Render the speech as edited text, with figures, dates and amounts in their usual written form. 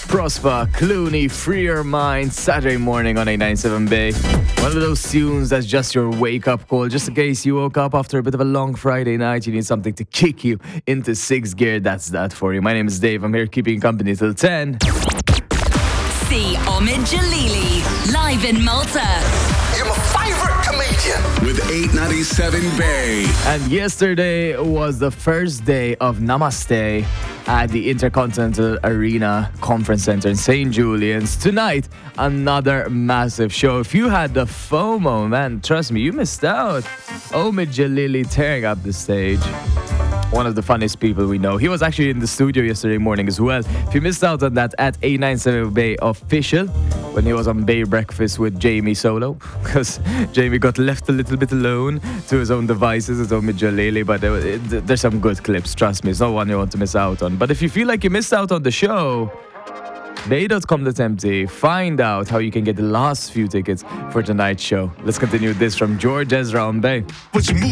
Prosper, Clooney, Free Your Mind, Saturday morning on 897 Bay. One of those tunes that's just your wake-up call, just in case you woke up after a bit of a long Friday night, you need something to kick you into sixth gear. That's that for you. My name is Dave. I'm here keeping you company till 10. See Omid Jalili, live in Malta. You're my favorite comedian. With 897 Bay. And yesterday was the first day of Namaste at the Intercontinental Arena Conference Center in St. Julian's. Tonight, another massive show. If you had the FOMO, man, trust me, you missed out. Omid Jalili tearing up the stage. One of the funniest people we know. He was actually in the studio yesterday morning as well. If you missed out on that, at 897 Bay Official, when he was on Bay Breakfast with Jamie Solo, because Jamie got left a little bit alone to his own devices, his own Jalili, but there's some good clips, trust me. It's not one you want to miss out on. But if you feel like you missed out on the show, bay.com.mt, find out how you can get the last few tickets for tonight's show. Let's continue this from George Ezra on Bay.